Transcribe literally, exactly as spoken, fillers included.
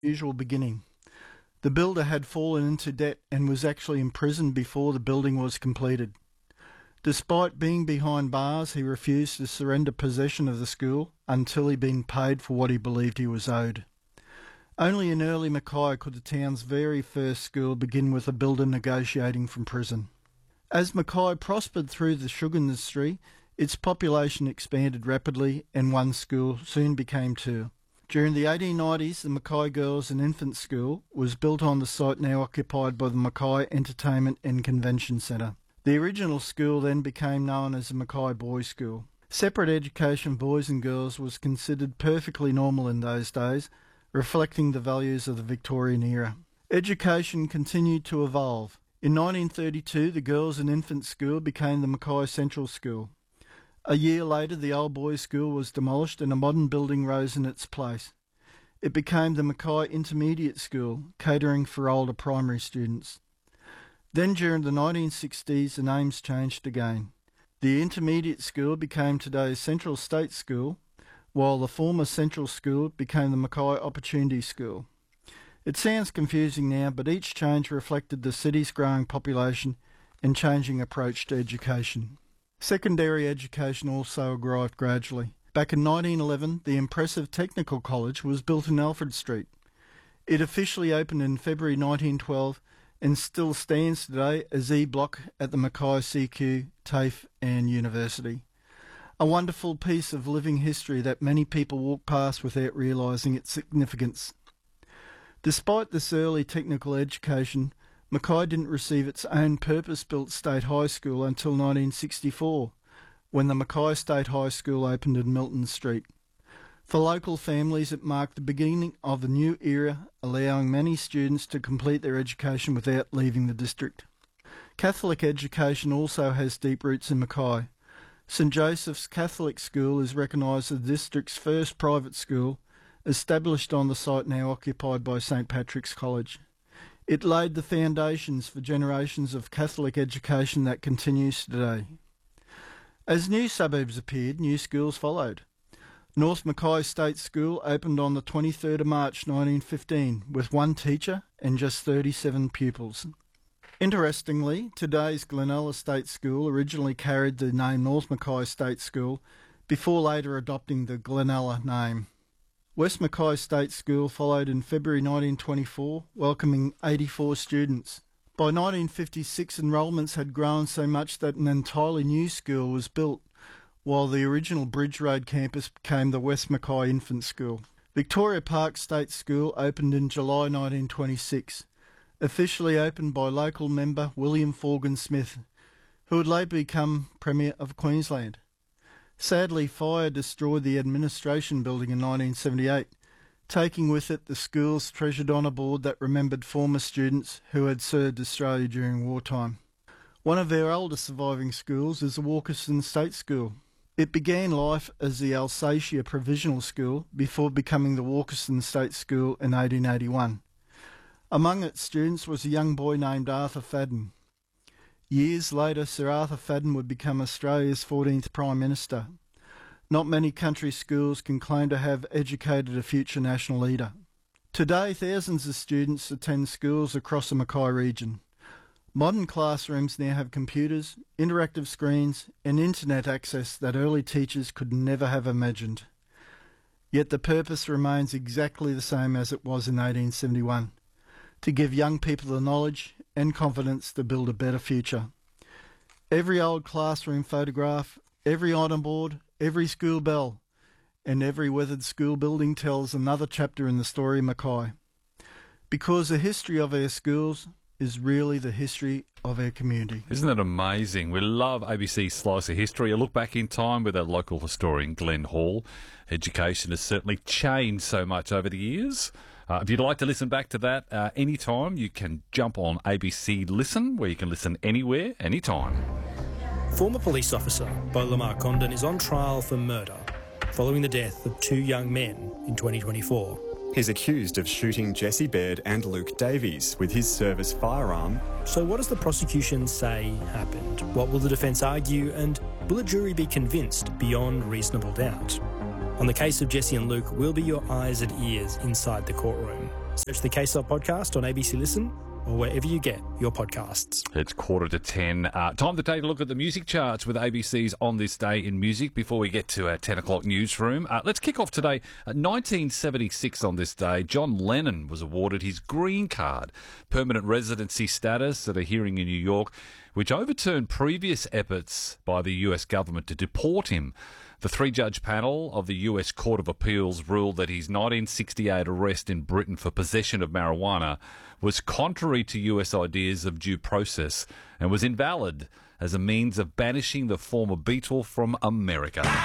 unusual beginning. The builder had fallen into debt and was actually imprisoned before the building was completed. Despite being behind bars, he refused to surrender possession of the school until he'd been paid for what he believed he was owed. Only in early Mackay could the town's very first school begin with a builder negotiating from prison. As Mackay prospered through the sugar industry, its population expanded rapidly and one school soon became two. During the eighteen nineties, the Mackay Girls and Infants School was built on the site now occupied by the Mackay Entertainment and Convention Centre. The original school then became known as the Mackay Boys' School. Separate education of boys and girls was considered perfectly normal in those days, reflecting the values of the Victorian era. Education continued to evolve. In nineteen thirty-two, the Girls and Infants School became the Mackay Central School. A year later, the old boys' school was demolished and a modern building rose in its place. It became the Mackay Intermediate School, catering for older primary students. Then during the nineteen sixties, the names changed again. The Intermediate School became today's Central State School, while the former Central School became the Mackay Opportunity School. It sounds confusing now, but each change reflected the city's growing population and changing approach to education. Secondary education also arrived gradually. Back in nineteen eleven, the impressive Technical College was built in Alfred Street. It officially opened in February nineteen twelve and still stands today as E Block at the Mackay C Q, TAFE and University. A wonderful piece of living history that many people walk past without realising its significance. Despite this early technical education, Mackay didn't receive its own purpose-built state high school until nineteen sixty-four, when the Mackay State High School opened in Milton Street. For local families, it marked the beginning of a new era, allowing many students to complete their education without leaving the district. Catholic education also has deep roots in Mackay. St Joseph's Catholic School is recognised as the district's first private school, established on the site now occupied by St Patrick's College. It laid the foundations for generations of Catholic education that continues today. As new suburbs appeared, new schools followed. North Mackay State School opened on the twenty-third of March nineteen fifteen with one teacher and just thirty-seven pupils. Interestingly, today's Glenella State School originally carried the name North Mackay State School before later adopting the Glenella name. West Mackay State School followed in February nineteen twenty-four, welcoming eighty-four students. By nineteen fifty-six, enrolments had grown so much that an entirely new school was built, while the original Bridge Road campus became the West Mackay Infant School. Victoria Park State School opened in July nineteen twenty-six, officially opened by local member William Forgan Smith, who would later become Premier of Queensland. Sadly, fire destroyed the administration building in nineteen seventy-eight, taking with it the school's treasured honour board that remembered former students who had served Australia during wartime. One of our oldest surviving schools is the Walkerston State School. It began life as the Alsatia Provisional School before becoming the Walkerston State School in eighteen eighty-one. Among its students was a young boy named Arthur Fadden. Years later, Sir Arthur Fadden would become Australia's fourteenth Prime Minister. Not many country schools can claim to have educated a future national leader. Today, thousands of students attend schools across the Mackay region. Modern classrooms now have computers, interactive screens and internet access that early teachers could never have imagined. Yet the purpose remains exactly the same as it was in eighteen seventy-one, to give young people the knowledge and confidence to build a better future. Every old classroom photograph, every item board, every school bell, and every weathered school building tells another chapter in the story of Mackay. Because the history of our schools is really the history of our community. Isn't that amazing? We love A B C Slice of History. A look back in time with our local historian, Glenn Hall. Education has certainly changed so much over the years. Uh, if you'd like to listen back to that uh, anytime, you can jump on A B C Listen, where you can listen anywhere, anytime. Former police officer Beau Lamar Condon is on trial for murder following the death of two young men in twenty twenty-four. He's accused of shooting Jesse Baird and Luke Davies with his service firearm. So what does the prosecution say happened? What will the defence argue, and will a jury be convinced beyond reasonable doubt? On the case of Jesse and Luke, we'll be your eyes and ears inside the courtroom. Search the Case Up podcast on A B C Listen or wherever you get your podcasts. It's quarter to ten. Uh, time to take a look at the music charts with A B C's On This Day in Music before we get to our ten o'clock newsroom. Uh, let's kick off today. Uh, nineteen seventy-six on this day, John Lennon was awarded his green card, permanent residency status at a hearing in New York, which overturned previous efforts by the U S government to deport him. The three-judge panel of the U S Court of Appeals ruled that his nineteen sixty-eight arrest in Britain for possession of marijuana was contrary to U S ideas of due process and was invalid as a means of banishing the former Beatle from America.